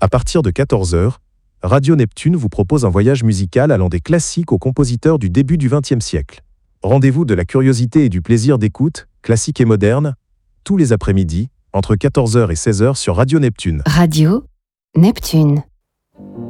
À partir de 14h, Radio Neptune vous propose un voyage musical allant des classiques aux compositeurs du début du XXe siècle. Rendez-vous de la curiosité et du plaisir d'écoute, classique et moderne, tous les après-midi, entre 14h et 16h sur Radio Neptune. Radio Neptune.